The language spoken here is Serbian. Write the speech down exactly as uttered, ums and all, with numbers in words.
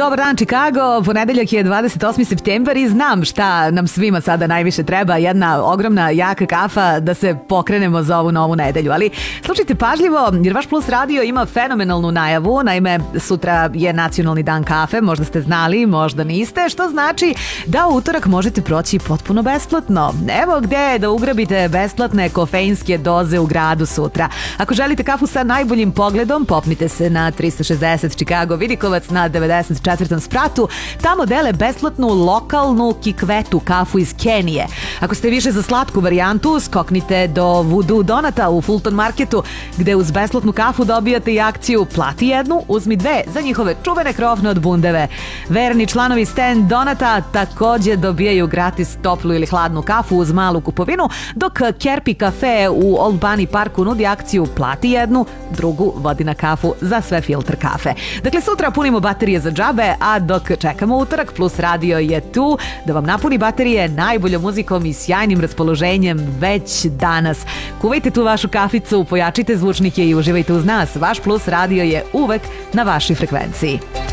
Dobar dan, Chicago. Ponedeljak je dvadeset osmi septembar i znam šta nam svima sada najviše treba. Jedna ogromna, jaka kafa da se pokrenemo za ovu novu nedelju. Ali slušajte pažljivo, jer vaš Plus radio ima fenomenalnu najavu. Naime, sutra je nacionalni dan kafe. Možda ste znali, možda niste. Što znači da u utorak možete proći potpuno besplatno. Evo gde da ugrabite besplatne kofeinske doze u gradu sutra. Ako želite kafu sa najboljim pogledom, popnite se na trista šezdeset Chicago Vidikovac na devedeset četvrtom spratu. Tamo dele besplatnu lokalnu kikvetu kafu iz Kenije. Ako ste više za slatku varijantu, skoknite do Voodoo Donata u Fulton Marketu, gde uz besplatnu kafu dobijate i akciju Plati jednu, uzmi dve za njihove čuvene krofne od bundeve. Verni članovi Stand Donata takođe dobijaju gratis toplu ili hladnu kafu uz malu kupovinu, dok Kerpi kafe u Old Bunny Parku nudi akciju Plati jednu, drugu vodi na kafu za sve filter kafe. Dakle, sutra punimo baterije za džabe, a dok čekamo utorak, Plus radio je tu da vam napuni baterije najboljom muzikom i sjajnim raspoloženjem već danas. Kuvajte tu vašu kaficu, pojačite zvučnike i uživajte uz nas. Vaš Plus radio je uvek na vašoj frekvenciji.